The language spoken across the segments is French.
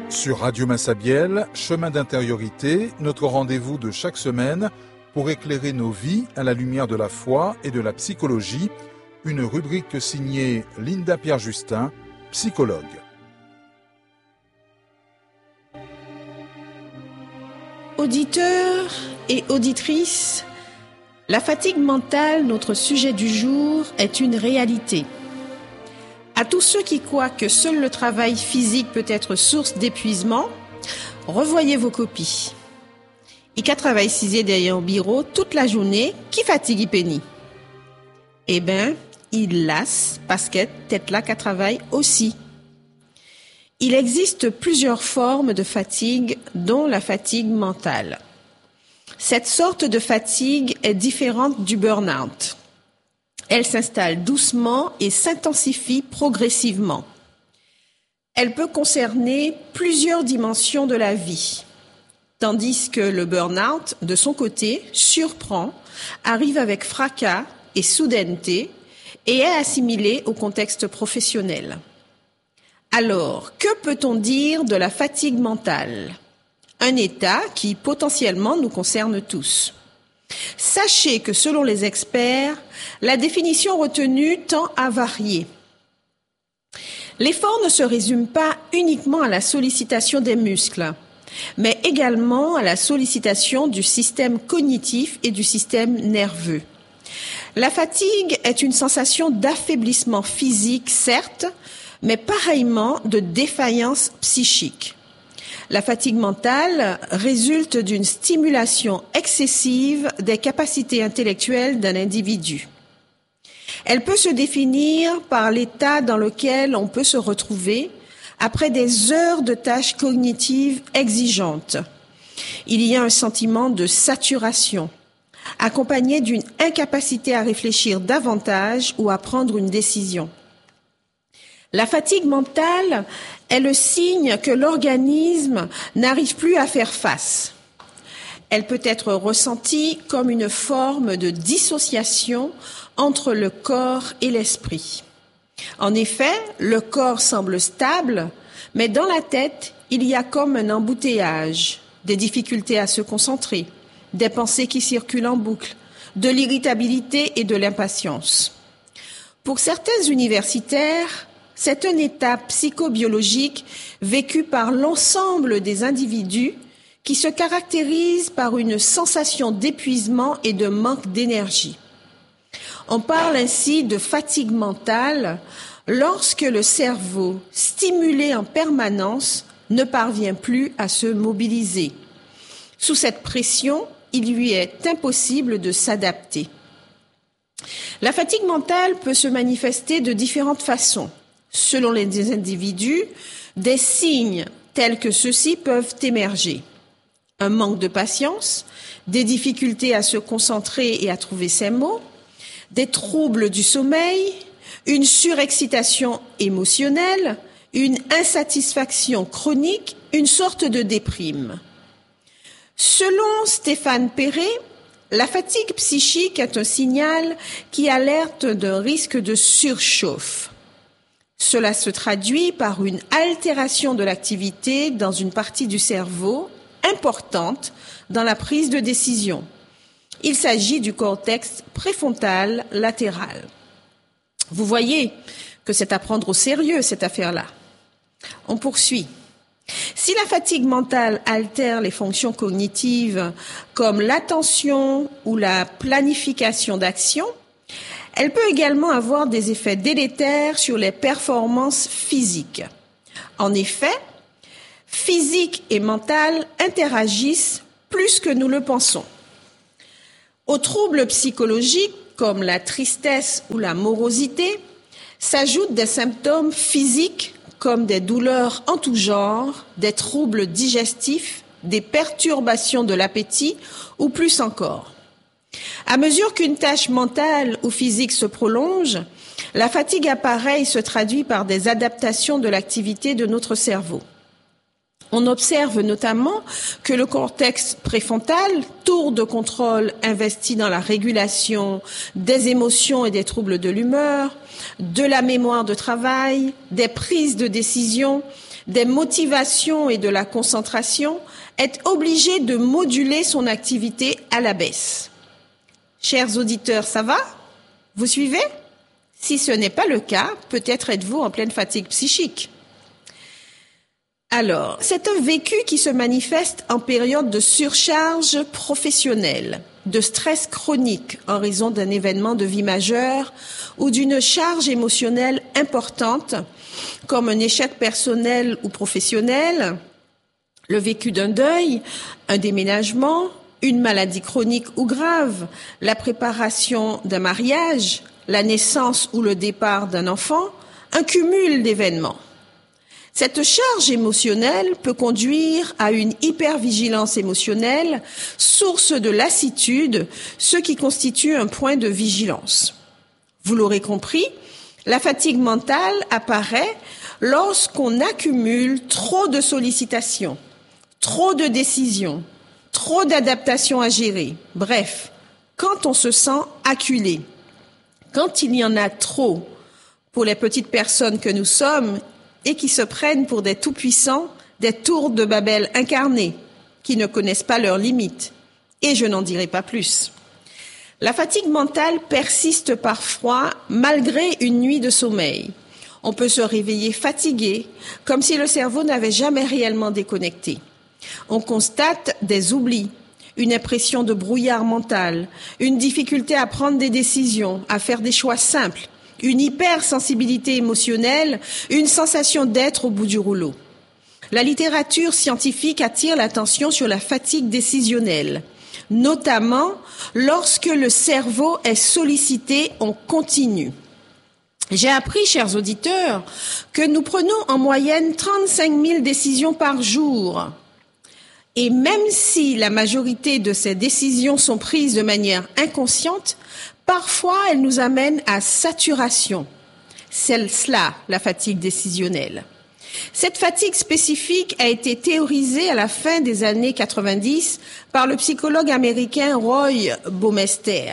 Sur Radio Massabielle, chemin d'intériorité, notre rendez-vous de chaque semaine pour éclairer nos vies à la lumière de la foi et de la psychologie, une rubrique signée Linda Pierre-Justin, psychologue. Auditeurs et auditrices, la fatigue mentale, notre sujet du jour, est une réalité. À tous ceux qui croient que seul le travail physique peut être source d'épuisement, revoyez vos copies. Et qu'à travailler cisé derrière au bureau toute la journée, qui fatigue y pénit? Eh bien, il lasse parce qu'elle tête là qu'à travaille aussi. Il existe plusieurs formes de fatigue, dont la fatigue mentale. Cette sorte de fatigue est différente du burn-out. Elle s'installe doucement et s'intensifie progressivement. Elle peut concerner plusieurs dimensions de la vie, tandis que le burn-out, de son côté, surprend, arrive avec fracas et soudaineté et est assimilé au contexte professionnel. Alors, que peut-on dire de la fatigue mentale ? Un état qui potentiellement nous concerne tous. Sachez que selon les experts, la définition retenue tend à varier. L'effort ne se résume pas uniquement à la sollicitation des muscles, mais également à la sollicitation du système cognitif et du système nerveux. La fatigue est une sensation d'affaiblissement physique, certes, mais pareillement de défaillance psychique. La fatigue mentale résulte d'une stimulation excessive des capacités intellectuelles d'un individu. Elle peut se définir par l'état dans lequel on peut se retrouver après des heures de tâches cognitives exigeantes. Il y a un sentiment de saturation, accompagné d'une incapacité à réfléchir davantage ou à prendre une décision. La fatigue mentale est le signe que l'organisme n'arrive plus à faire face. Elle peut être ressentie comme une forme de dissociation entre le corps et l'esprit. En effet, le corps semble stable, mais dans la tête, il y a comme un embouteillage, des difficultés à se concentrer, des pensées qui circulent en boucle, de l'irritabilité et de l'impatience. Pour certains universitaires, c'est un état psychobiologique vécu par l'ensemble des individus qui se caractérise par une sensation d'épuisement et de manque d'énergie. On parle ainsi de fatigue mentale lorsque le cerveau, stimulé en permanence, ne parvient plus à se mobiliser. Sous cette pression, il lui est impossible de s'adapter. La fatigue mentale peut se manifester de différentes façons. Selon les individus, des signes tels que ceux-ci peuvent émerger. Un manque de patience, des difficultés à se concentrer et à trouver ses mots, des troubles du sommeil, une surexcitation émotionnelle, une insatisfaction chronique, une sorte de déprime. Selon Stéphane Perret, la fatigue psychique est un signal qui alerte d'un risque de surchauffe. Cela se traduit par une altération de l'activité dans une partie du cerveau importante dans la prise de décision. Il s'agit du cortex préfrontal latéral. Vous voyez que c'est à prendre au sérieux cette affaire-là. On poursuit. Si la fatigue mentale altère les fonctions cognitives comme l'attention ou la planification d'action, elle peut également avoir des effets délétères sur les performances physiques. En effet, physique et mental interagissent plus que nous le pensons. Aux troubles psychologiques comme la tristesse ou la morosité s'ajoutent des symptômes physiques comme des douleurs en tout genre, des troubles digestifs, des perturbations de l'appétit ou plus encore. À mesure qu'une tâche mentale ou physique se prolonge, la fatigue apparaît et se traduit par des adaptations de l'activité de notre cerveau. On observe notamment que le cortex préfrontal, tour de contrôle investi dans la régulation des émotions et des troubles de l'humeur, de la mémoire de travail, des prises de décision, des motivations et de la concentration est obligé de moduler son activité à la baisse. Chers auditeurs, ça va? Vous suivez? Si ce n'est pas le cas, peut-être êtes-vous en pleine fatigue psychique. Alors, c'est un vécu qui se manifeste en période de surcharge professionnelle, de stress chronique en raison d'un événement de vie majeur ou d'une charge émotionnelle importante, comme un échec personnel ou professionnel, le vécu d'un deuil, un déménagement, une maladie chronique ou grave, la préparation d'un mariage, la naissance ou le départ d'un enfant, un cumul d'événements. Cette charge émotionnelle peut conduire à une hypervigilance émotionnelle, source de lassitude, ce qui constitue un point de vigilance. Vous l'aurez compris, la fatigue mentale apparaît lorsqu'on accumule trop de sollicitations, trop de décisions, trop d'adaptations à gérer. Bref, quand on se sent acculé, quand il y en a trop pour les petites personnes que nous sommes et qui se prennent pour des tout-puissants, des tours de Babel incarnés, qui ne connaissent pas leurs limites. Et je n'en dirai pas plus. La fatigue mentale persiste parfois malgré une nuit de sommeil. On peut se réveiller fatigué, comme si le cerveau n'avait jamais réellement déconnecté. On constate des oublis, une impression de brouillard mental, une difficulté à prendre des décisions, à faire des choix simples, une hypersensibilité émotionnelle, une sensation d'être au bout du rouleau. La littérature scientifique attire l'attention sur la fatigue décisionnelle, notamment lorsque le cerveau est sollicité en continu. J'ai appris, chers auditeurs, que nous prenons en moyenne 35 000 décisions par jour. Et même si la majorité de ces décisions sont prises de manière inconsciente, parfois, elles nous amènent à saturation. C'est cela, la fatigue décisionnelle. Cette fatigue spécifique a été théorisée à la fin des années 90 par le psychologue américain Roy Baumeister.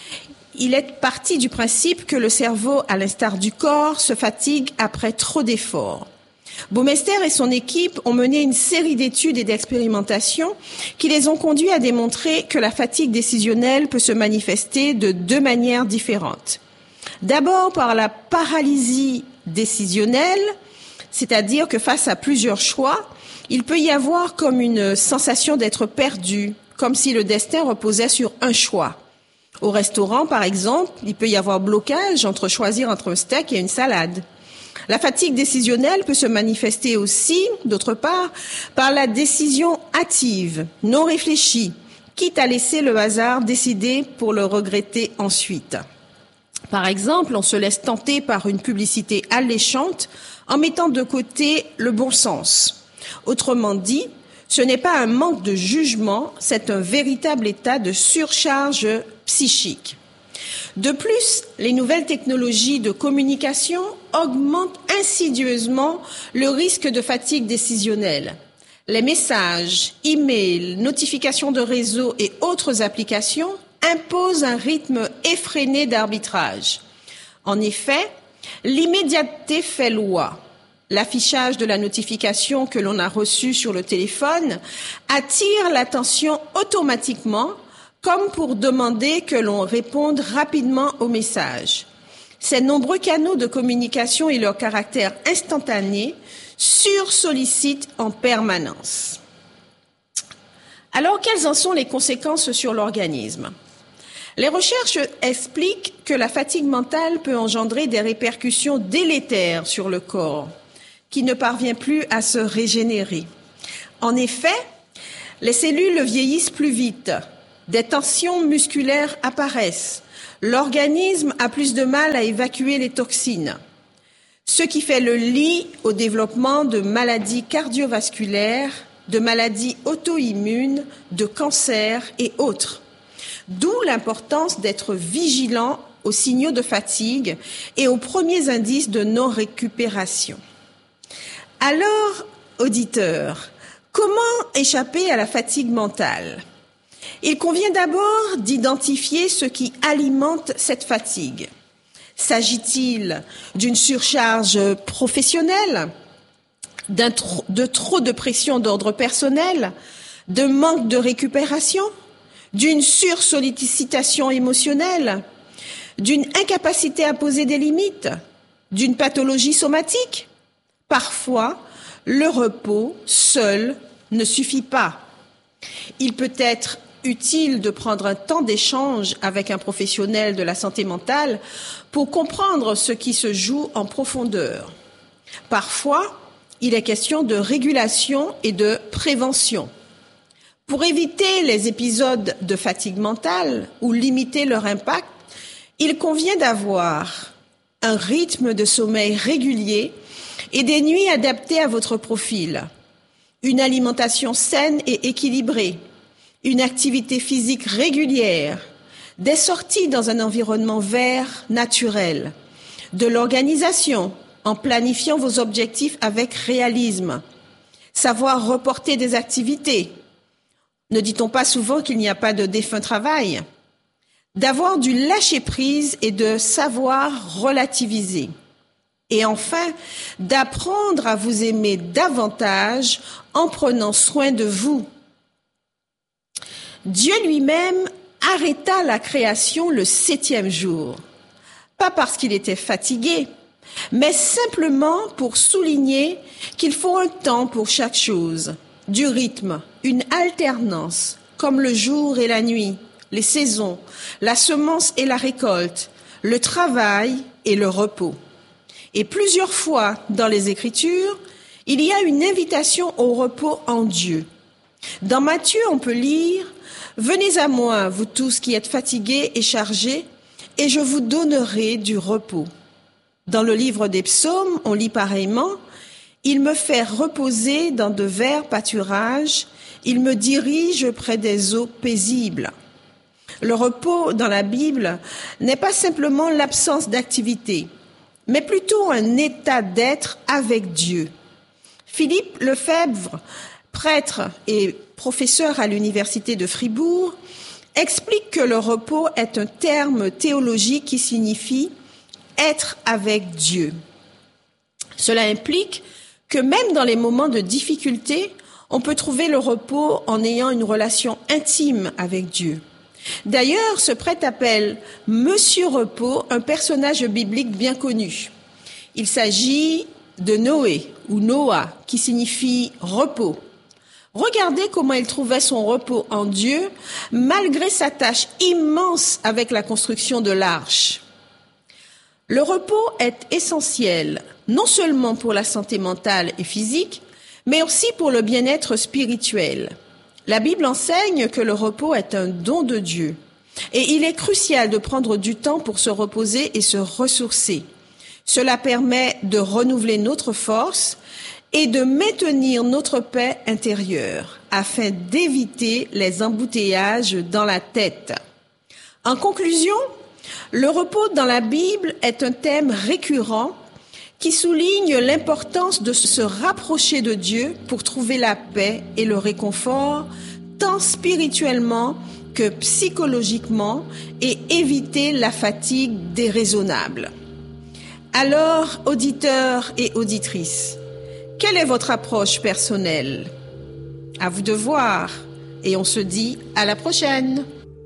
Il est parti du principe que le cerveau, à l'instar du corps, se fatigue après trop d'efforts. Baumeister et son équipe ont mené une série d'études et d'expérimentations qui les ont conduits à démontrer que la fatigue décisionnelle peut se manifester de deux manières différentes. D'abord par la paralysie décisionnelle, c'est-à-dire que face à plusieurs choix, il peut y avoir comme une sensation d'être perdu, comme si le destin reposait sur un choix. Au restaurant, par exemple, il peut y avoir blocage entre choisir entre un steak et une salade. La fatigue décisionnelle peut se manifester aussi, d'autre part, par la décision hâtive, non réfléchie, quitte à laisser le hasard décider pour le regretter ensuite. Par exemple, on se laisse tenter par une publicité alléchante en mettant de côté le bon sens. Autrement dit, ce n'est pas un manque de jugement, c'est un véritable état de surcharge psychique. De plus, les nouvelles technologies de communication augmentent insidieusement le risque de fatigue décisionnelle. Les messages, emails, notifications de réseau et autres applications imposent un rythme effréné d'arbitrage. En effet, l'immédiateté fait loi. L'affichage de la notification que l'on a reçue sur le téléphone attire l'attention automatiquement, comme pour demander que l'on réponde rapidement au message. Ces nombreux canaux de communication et leur caractère instantané sursollicitent en permanence. Alors, quelles en sont les conséquences sur l'organisme ? Les recherches expliquent que la fatigue mentale peut engendrer des répercussions délétères sur le corps, qui ne parvient plus à se régénérer. En effet, les cellules vieillissent plus vite, des tensions musculaires apparaissent, l'organisme a plus de mal à évacuer les toxines, ce qui fait le lit au développement de maladies cardiovasculaires, de maladies auto-immunes, de cancers et autres. D'où l'importance d'être vigilant aux signaux de fatigue et aux premiers indices de non-récupération. Alors, auditeurs, comment échapper à la fatigue mentale ? Il convient d'abord d'identifier ce qui alimente cette fatigue. S'agit-il d'une surcharge professionnelle, de trop de pression d'ordre personnel, de manque de récupération, d'une sursollicitation émotionnelle, d'une incapacité à poser des limites, d'une pathologie somatique. Parfois, le repos seul ne suffit pas. Il peut être utile de prendre un temps d'échange avec un professionnel de la santé mentale pour comprendre ce qui se joue en profondeur. Parfois, il est question de régulation et de prévention. Pour éviter les épisodes de fatigue mentale ou limiter leur impact, il convient d'avoir un rythme de sommeil régulier et des nuits adaptées à votre profil, une alimentation saine et équilibrée, une activité physique régulière, des sorties dans un environnement vert, naturel, de l'organisation en planifiant vos objectifs avec réalisme, savoir reporter des activités. Ne dit-on pas souvent qu'il n'y a pas de défunt travail? D'avoir du lâcher-prise et de savoir relativiser. Et enfin, d'apprendre à vous aimer davantage en prenant soin de vous. Dieu lui-même arrêta la création le 7e jour, pas parce qu'il était fatigué, mais simplement pour souligner qu'il faut un temps pour chaque chose, du rythme, une alternance, comme le jour et la nuit, les saisons, la semence et la récolte, le travail et le repos. Et plusieurs fois dans les Écritures, il y a une invitation au repos en Dieu. Dans Matthieu, on peut lire « Venez à moi, vous tous qui êtes fatigués et chargés, et je vous donnerai du repos. » Dans le livre des Psaumes, on lit pareillement « Il me fait reposer dans de verts pâturages, il me dirige près des eaux paisibles. » Le repos dans la Bible n'est pas simplement l'absence d'activité, mais plutôt un état d'être avec Dieu. Philippe Lefebvre, prêtre et professeur à l'université de Fribourg, explique que le repos est un terme théologique qui signifie être avec Dieu. Cela implique que même dans les moments de difficulté, on peut trouver le repos en ayant une relation intime avec Dieu. D'ailleurs, ce prêtre appelle Monsieur Repos un personnage biblique bien connu. Il s'agit de Noé ou Noah, qui signifie repos. Regardez comment il trouvait son repos en Dieu, malgré sa tâche immense avec la construction de l'arche. Le repos est essentiel, non seulement pour la santé mentale et physique, mais aussi pour le bien-être spirituel. La Bible enseigne que le repos est un don de Dieu et il est crucial de prendre du temps pour se reposer et se ressourcer. Cela permet de renouveler notre force et de maintenir notre paix intérieure afin d'éviter les embouteillages dans la tête. En conclusion, le repos dans la Bible est un thème récurrent qui souligne l'importance de se rapprocher de Dieu pour trouver la paix et le réconfort, tant spirituellement que psychologiquement, et éviter la fatigue déraisonnable. Alors, auditeurs et auditrices, quelle est votre approche personnelle? À vous de voir, et on se dit à la prochaine.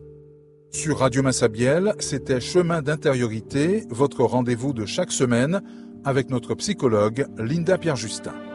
Sur Radio Massabielle, c'était Chemin d'intériorité, votre rendez-vous de chaque semaine avec notre psychologue Linda Pierre-Justin.